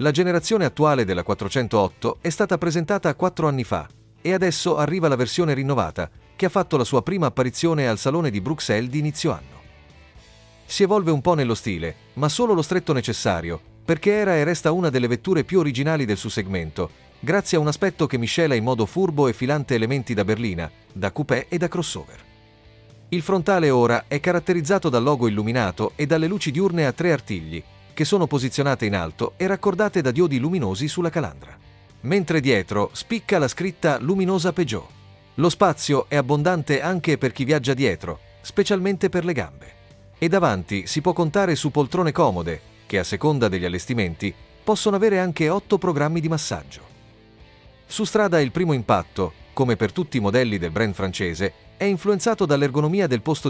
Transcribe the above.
La generazione attuale della 408 è stata presentata 4 anni fa e adesso arriva la versione rinnovata, che ha fatto la sua prima apparizione al Salone di Bruxelles di inizio anno. Si evolve un po' nello stile, ma solo lo stretto necessario, perché era e resta una delle vetture più originali del suo segmento, grazie a un aspetto che miscela in modo furbo e filante elementi da berlina, da coupé e da crossover. Il frontale ora è caratterizzato dal logo illuminato e dalle luci diurne a 3 artigli, che sono posizionate in alto e raccordate da diodi luminosi sulla calandra. Mentre dietro spicca la scritta luminosa Peugeot. Lo spazio è abbondante anche per chi viaggia dietro, specialmente per le gambe. E davanti si può contare su poltrone comode, che a seconda degli allestimenti possono avere anche 8 programmi di massaggio. Su strada il primo impatto, come per tutti i modelli del brand francese, è influenzato dall'ergonomia del posto